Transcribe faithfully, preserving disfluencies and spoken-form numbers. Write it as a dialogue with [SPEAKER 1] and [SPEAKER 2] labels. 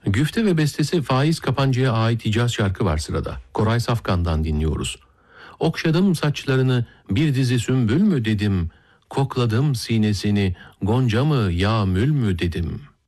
[SPEAKER 1] Güfte ve bestesi Faiz Kapancı'ya ait Hicaz şarkı var sırada. Koray Safkan'dan dinliyoruz. Okşadım saçlarını, bir dizi sümbül mü dedim. Kokladım sinesini, gonca mı yağmül mü dedim.